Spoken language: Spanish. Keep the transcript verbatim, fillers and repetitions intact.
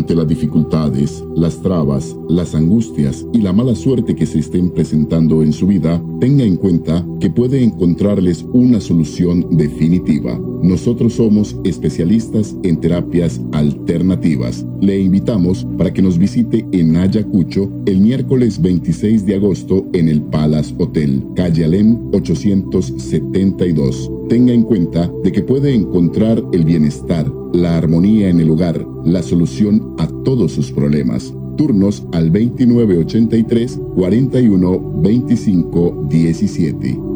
Ante las dificultades, las trabas, las angustias y la mala suerte que se estén presentando en su vida, tenga en cuenta que puede encontrarles una solución definitiva. Nosotros somos especialistas en terapias alternativas. Le invitamos para que nos visite en Ayacucho el miércoles veintiséis de agosto en el Palace Hotel, calle Alem ochocientos setenta y dos. Tenga en cuenta de que puede encontrar el bienestar, la armonía en el hogar, la solución a todos sus problemas. Turnos al veintinueve ochenta y tres, cuarenta y uno, veinticinco diecisiete.